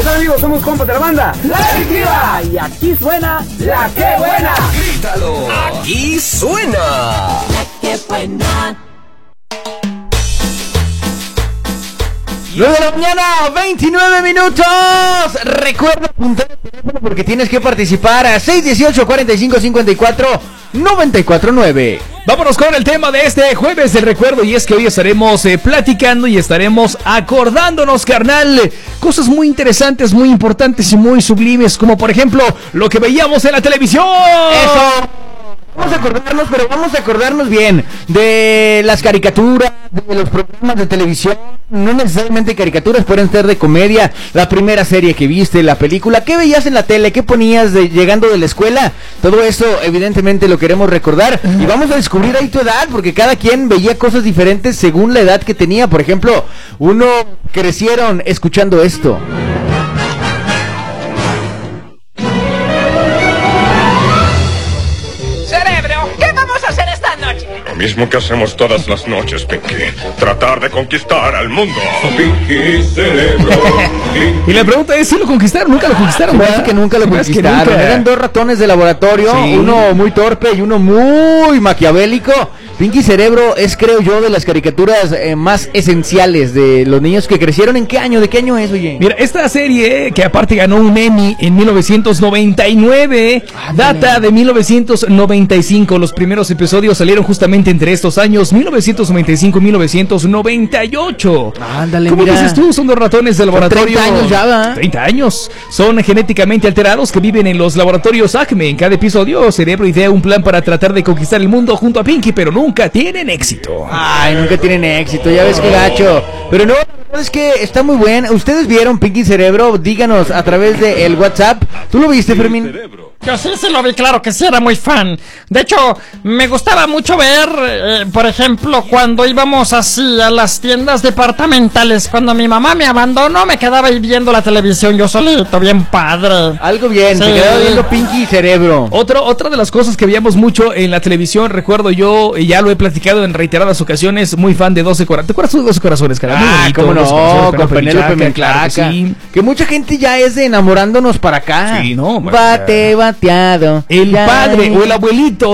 tal, amigos? Somos compas de la banda La Adictiva. Y aquí suena La Que Buena. Grítalo. Aquí suena La Que Buena. 9 de la mañana, 29 minutos. Recuerda apuntar el teléfono porque tienes que participar a 618-4554-949. Vámonos con el tema de este jueves del recuerdo, y es que hoy estaremos platicando y estaremos acordándonos, carnal, cosas muy interesantes, muy importantes y muy sublimes, como por ejemplo lo que veíamos en la televisión. Eso. Vamos a acordarnos, pero vamos a acordarnos bien de las caricaturas, de los programas de televisión. No necesariamente caricaturas, pueden ser de comedia. La primera serie que viste, la película, ¿qué veías en la tele? ¿Qué ponías llegando de la escuela? Todo eso evidentemente lo queremos recordar. Y vamos a descubrir ahí tu edad, porque cada quien veía cosas diferentes según la edad que tenía. Por ejemplo, uno crecieron escuchando esto. Lo mismo que hacemos todas las noches, Pinky. Tratar de conquistar al mundo. Pinky Cerebro. Y la pregunta es, ¿sí lo conquistaron? ¿Nunca lo conquistaron? Parece que nunca lo conquistaron. Nunca. Eran dos ratones de laboratorio, sí. Uno muy torpe y uno muy maquiavélico. Pinky Cerebro es, creo yo, de las caricaturas más esenciales de los niños que crecieron. ¿En qué año? ¿De qué año es, oye? Mira, esta serie, que aparte ganó un Emmy en 1999, data de 1995. Los primeros episodios salieron justamente entre estos años, 1995 y 1998. Ándale, ¿Cómo dices tú? Son dos ratones de laboratorio. 30 años ya, ¿verdad? 30 años. Son genéticamente alterados que viven en los laboratorios Acme. En cada episodio, Cerebro idea un plan para tratar de conquistar el mundo junto a Pinky, pero nunca tienen éxito. Ay, nunca tienen éxito, ya ves que gacho. Pero no, la verdad es que está muy buena. ¿Ustedes vieron Pinky Cerebro? Díganos a través del WhatsApp. ¿Tú lo viste, Fermín? Yo sí lo vi, claro que sí, era muy fan. De hecho, me gustaba mucho ver, por ejemplo, cuando íbamos así a las tiendas departamentales. Cuando mi mamá me abandonó, me quedaba ahí viendo la televisión yo solito, bien padre. Algo bien, Sí. se quedaba viendo Pinky Cerebro. Otra de las cosas que veíamos mucho en la televisión, recuerdo yo, y ya lo he platicado en reiteradas ocasiones, muy fan de 12 Corazones. ¿Te acuerdas tú de 12 Corazones, cara? Ah, cómo no, con Penélope Menchaca, Menchaca. claro que sí. Que mucha gente ya es de enamorándonos para acá. Sí, no, Bate, bateado. El ya. padre o el abuelito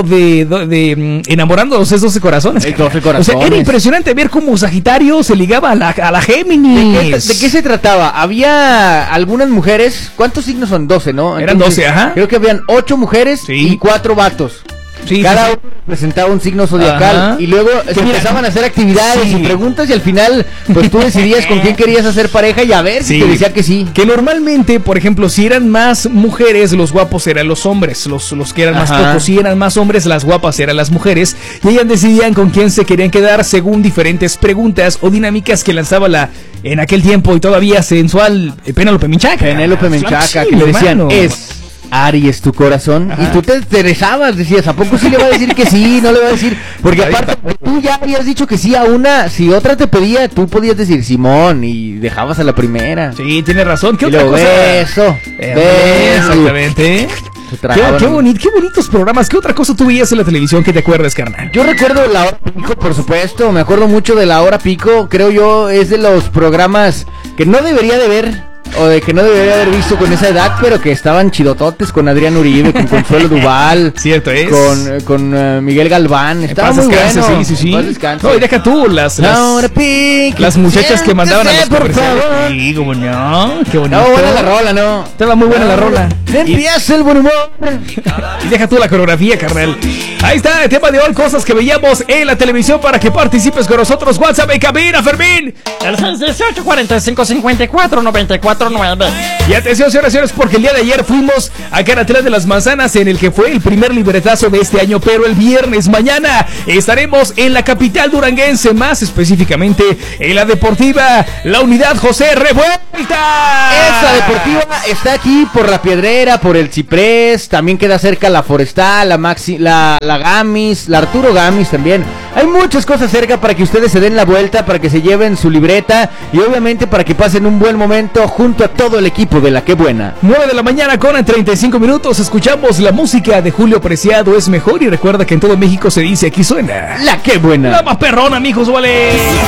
de enamorando los 12 Corazones. El 12 O Corazones. sea, era impresionante ver cómo Sagitario se ligaba a la Géminis. ¿De qué se trataba? Había algunas mujeres. ¿Cuántos signos son? 12, ¿no? Eran 12, ajá. Creo que habían 8 mujeres Sí. y 4 vatos. Sí, Cada sí, uno presentaba un signo zodiacal. Ajá. Y luego se mira, empezaban a hacer actividades sí. y preguntas, y al final pues tú decidías con quién querías hacer pareja y a ver si Sí. te decía que sí. Que normalmente, por ejemplo, si eran más mujeres, los guapos eran los hombres. Los que eran más Ajá. pocos, si eran más hombres, las guapas eran las mujeres. Y ellas decidían con quién se querían quedar según diferentes preguntas o dinámicas que lanzaba en aquel tiempo y todavía sensual Penélope Menchaca. Penélope Menchaca, Claro, sí, que le decían, hermano. es Aries tu corazón. Ajá. Y tú te interesabas, decías, ¿a poco sí le va a decir que sí? No le va a decir. Porque Ahí aparte, está. tú ya habías dicho que sí a una. Si otra te pedía, tú podías decir Simón y dejabas a la primera. Sí, tienes razón. ¿Qué Y otra luego, cosa? beso. Exactamente. Se tragaban. Qué bonitos programas. ¿Qué otra cosa tú veías en la televisión que te acuerdas, carnal? Yo recuerdo La Hora Pico, por supuesto. Me acuerdo mucho de La Hora Pico. Creo yo es de los programas que no debería de ver, o de que no debería haber visto con esa edad, pero que estaban chidototes, con Adrián Uribe, con Consuelo Duval. Cierto es. Con Miguel Galván. Estaba Paz muy descanse, bueno. sí. Paz descanse. No, y deja tú las muchachas que mandaban a los por comerciales. favor. Sí, como no, qué bonito. No, buena la rola, no. Estaba muy buena la rola. Empieza el buen humor. Y deja tú la coreografía, carnal. Ahí está el tema de hoy, cosas que veíamos en la televisión para que participes con nosotros. WhatsApp en cabina, Fermín. El 618-4554-949. Y atención, señoras y señores, porque el día de ayer fuimos a Caratlán de las Manzanas, en el que fue el primer libretazo de este año, pero el viernes mañana estaremos en la capital duranguense, más específicamente en la Deportiva La Unidad José Revuelta. Esta deportiva está aquí por La Piedrera, por el Ciprés, también queda cerca la Forestal, la Gamis, la Arturo Gamis también. Hay muchas cosas cerca para que ustedes se den la vuelta, para que se lleven su libreta y obviamente para que pasen un buen momento junto a todo el equipo de La Que Buena. 9 de la mañana con 35 minutos, escuchamos la música de Julio Preciado, Es Mejor, y recuerda que en todo México se dice aquí suena La Que Buena. La más perrona, mijos, vale.